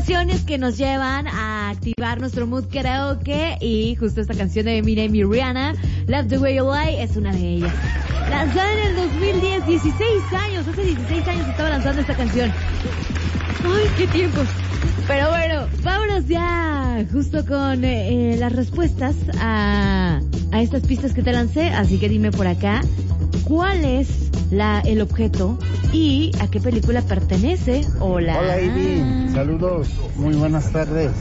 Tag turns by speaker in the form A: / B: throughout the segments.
A: canciones que nos llevan a activar nuestro mood karaoke, y justo esta canción de Eminem y Rihanna, Love the Way You Lie, es una de ellas. Lanzada en el 2010, 16 años, hace 16 años estaba lanzando esta canción. ¡Ay, qué tiempos! Pero bueno, vámonos ya justo con las respuestas a estas pistas que te lancé. Así que dime por acá, ¿cuál es el objeto y a qué película pertenece? Hola.
B: Hola, Ivy. Saludos. Muy buenas tardes.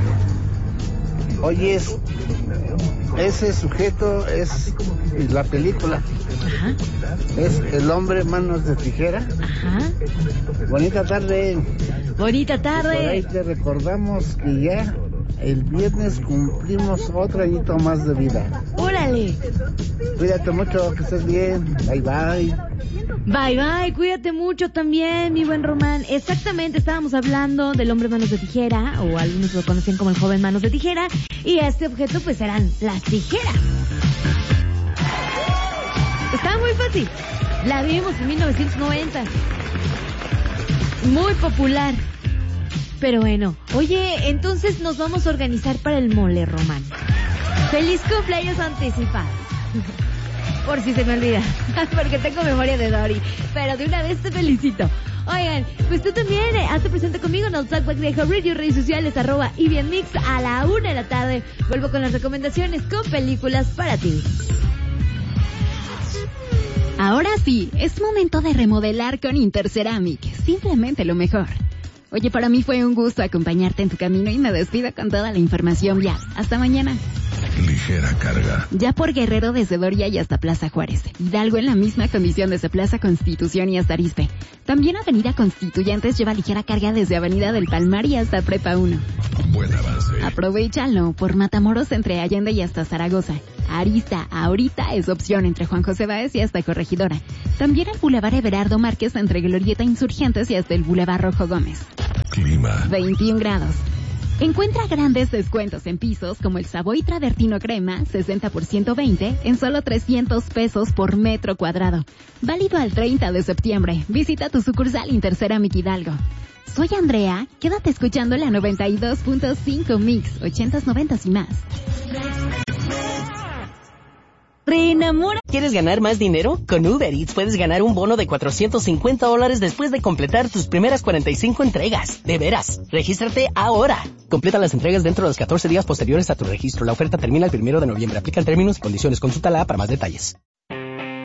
B: Oye, ese sujeto es la película.
A: Ajá.
B: Es El hombre manos de tijera.
A: Ajá.
B: Bonita tarde.
A: Bonita tarde.
B: Por ahí te recordamos que ya el viernes cumplimos otro añito más de vida.
A: ¡Órale!
B: Cuídate mucho, que estés bien. Bye, bye.
A: Bye, bye. Cuídate mucho también, mi buen Román. Exactamente, estábamos hablando del hombre manos de tijera, o algunos lo conocían como el joven manos de tijera, y este objeto pues eran las tijeras. Estaba muy fácil. La vimos en 1990. Muy popular. Pero bueno, oye, entonces nos vamos a organizar para el mole, Román. ¡Feliz cumpleaños anticipado! Por si se me olvida, porque tengo memoria de Dory. Pero de una vez te felicito. Oigan, pues tú también hazte presente conmigo en el Talkback de Radio, redes sociales, @IBMix, a la 1 de la tarde. Vuelvo con las recomendaciones con películas para ti.
C: Ahora sí, es momento de remodelar con Interceramic. Simplemente lo mejor. Oye, para mí fue un gusto acompañarte en tu camino y me despido con toda la información vial. Hasta mañana.
D: Ligera carga.
C: Ya por Guerrero desde Doria y hasta Plaza Juárez. Hidalgo en la misma condición desde Plaza Constitución y hasta Arizpe. También Avenida Constituyentes lleva ligera carga desde Avenida del Palmar y hasta Prepa 1.
D: Buen avance.
C: Aprovechalo por Matamoros entre Allende y hasta Zaragoza. Arista, ahorita es opción entre Juan José Báez y hasta Corregidora. También el Boulevard Everardo Márquez entre Glorieta Insurgentes y hasta el Boulevard Rojo Gómez.
D: Clima.
C: 21 grados. Encuentra grandes descuentos en pisos como el Savoy Travertino Crema, 60% 20, en solo 300 pesos por metro cuadrado. Válido al 30 de septiembre. Visita tu sucursal Interceramic Hidalgo. Soy Andrea, quédate escuchando la 92.5 Mix, 80s, 90s y más.
A: Reenamora.
E: ¿Quieres ganar más dinero? Con Uber Eats puedes ganar un bono de $450 después de completar tus primeras 45 entregas. De veras, regístrate ahora. Completa las entregas dentro de los 14 días posteriores a tu registro. La oferta termina el 1 de noviembre. Aplican términos y condiciones. Consulta la para más detalles.